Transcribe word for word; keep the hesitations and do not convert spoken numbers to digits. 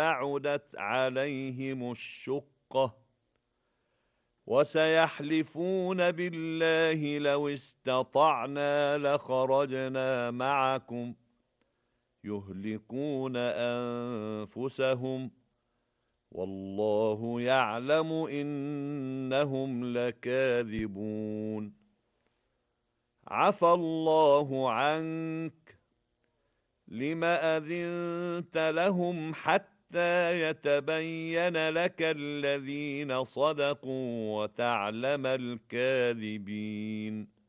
بعدت عليهم الشقة وسيحلفون بالله لو استطعنا لخرجنا معكم يهلكون أنفسهم والله يعلم إنهم لكاذبون عفى الله عنك لم أذنت لهم حتى يتبين لك الذين صدقوا وتعلم الكاذبين